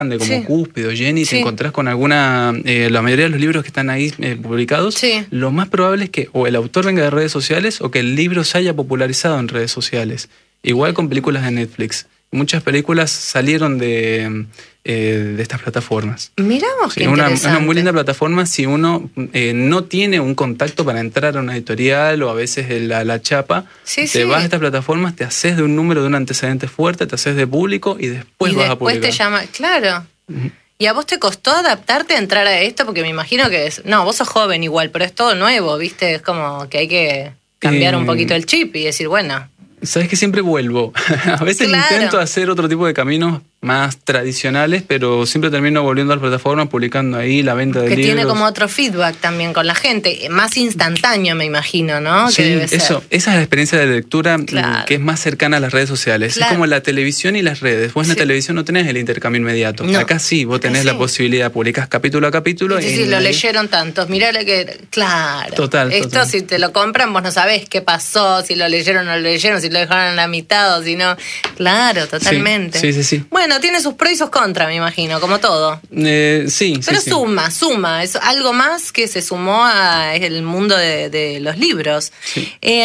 grande como Sí. Cúspide o Jenny, Sí. te encontrás con alguna, la mayoría de los libros que están ahí publicados, Sí. lo más probable es que o el autor venga de redes sociales o que el libro se haya popularizado en redes sociales. Igual con películas de Netflix. Muchas películas salieron de estas plataformas. Miramos qué Es una interesante. muy linda plataforma si uno no tiene un contacto para entrar a una editorial o a veces la chapa. Sí, te sí. vas a estas plataformas, te haces de un número de un antecedente fuerte, te haces de público y después y vas a después publicar. te llama, claro. ¿Y a vos te costó adaptarte a entrar a esto? Porque me imagino que no, vos sos joven igual, pero es todo nuevo, ¿viste? Es como que hay que cambiar un poquito el chip y decir, bueno. Sabes que siempre vuelvo. A veces Claro. intento hacer otro tipo de caminos más tradicionales, pero siempre termino volviendo a las plataformas, publicando ahí la venta de Que libros. tiene como otro feedback también con la gente, más instantáneo me imagino, ¿no? Sí, Que debe ser. esa es la experiencia de lectura Claro. que es más cercana a las redes sociales. Claro. Es como la televisión y las redes. Vos en Sí. la televisión no tenés el intercambio inmediato. No. Acá sí, vos Acá tenés sí. la posibilidad, publicás capítulo a capítulo. Y si lo leyeron tantos, mirá lo que... Claro. Total, Esto total. si te lo compran, vos no sabés qué pasó, si lo leyeron o no lo leyeron, si lo dejaron en la mitad o si no... Claro, totalmente. Sí. Bueno, tiene sus pros y sus contras, me imagino, como todo. Sí. Pero sí. suma. Es algo más que se sumó al mundo de los libros. Sí.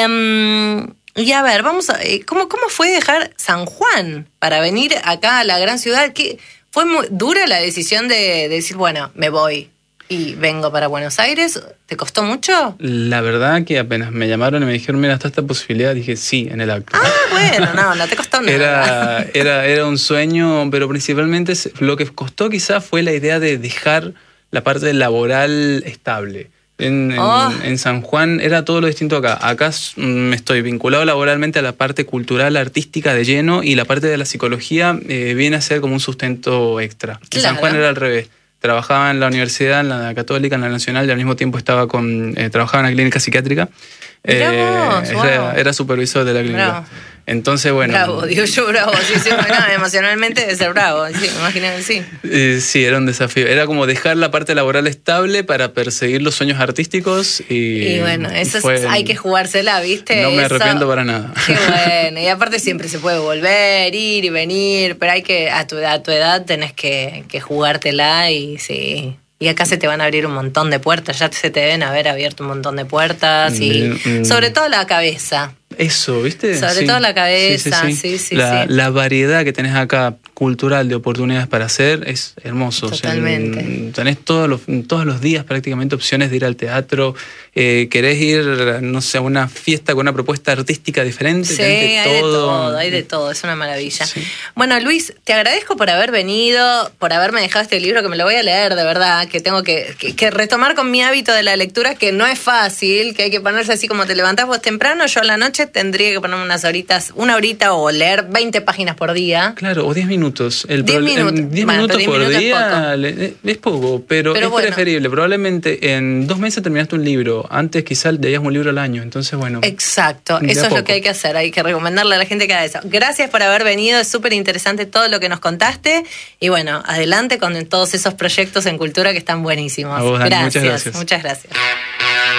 Y a ver, vamos a... ¿Cómo fue dejar San Juan para venir acá a la gran ciudad? ¿Fue muy dura la decisión de decir, bueno, me voy y vengo para Buenos Aires? ¿Te costó mucho? La verdad que apenas me llamaron y me dijeron, mira, está esta posibilidad, dije sí, en el acto. Bueno, no te costó nada. Era un sueño, pero principalmente lo que costó quizás fue la idea de dejar la parte laboral estable. En San Juan era todo lo distinto acá. Acá estoy vinculado laboralmente a la parte cultural, artística de lleno, y la parte de la psicología viene a ser como un sustento extra. En Claro. San Juan era al revés. Trabajaba en la universidad, en la Católica, en la Nacional, y al mismo tiempo trabajaba en la clínica psiquiátrica. Mirá vos, wow. Era supervisor de la clínica. Bravo. Entonces, bueno. Bravo, digo yo bravo. Sí, bueno, emocionalmente debe ser bravo. Sí, me imagino que sí. Sí, era un desafío. Era como dejar la parte laboral estable para perseguir los sueños artísticos. Y bueno, eso hay que jugársela, ¿viste? No me Eso, arrepiento para nada. Qué bueno. Y aparte siempre se puede volver, ir y venir, pero hay que, a tu edad tenés que jugártela y sí. Y acá se te van a abrir un montón de puertas, ya se te deben haber abierto un montón de puertas y sobre todo la cabeza. Eso, ¿viste? Sobre todo la cabeza, sí. La variedad que tenés acá cultural de oportunidades para hacer es hermoso. Totalmente. O sea, tenés todos los días prácticamente opciones de ir al teatro. Querés ir, no sé, a una fiesta con una propuesta artística diferente. Sí, tenés hay de todo, es una maravilla. Sí. Bueno, Luis, te agradezco por haber venido, por haberme dejado este libro que me lo voy a leer, de verdad, que tengo que retomar con mi hábito de la lectura, que no es fácil, que hay que ponerse así como te levantás vos temprano, yo a la noche tendría que ponerme una horita o leer 20 páginas por día. Claro, o 10 minutos. 10 minutos. 10 Bueno, minutos pero 10 por minutos día es poco, pero es bueno. preferible. Probablemente en 2 meses terminaste un libro. Antes quizás leías un libro al año. Entonces, bueno. Exacto, de a eso es poco. lo que hay que hacer. Hay que recomendarle a la gente que haga eso. Gracias por haber venido, es súper interesante todo lo que nos contaste. Y bueno, adelante con todos esos proyectos en cultura que están buenísimos. A vos, Dani, muchas gracias. Muchas gracias.